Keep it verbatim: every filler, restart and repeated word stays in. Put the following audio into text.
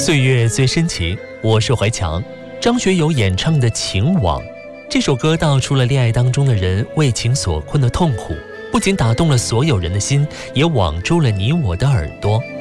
岁月最深情，我是怀强。张学友演唱的《情网》这首歌道出了恋爱当中的人为情所困的痛苦，不仅打动了所有人的心，也网住了你我的耳朵。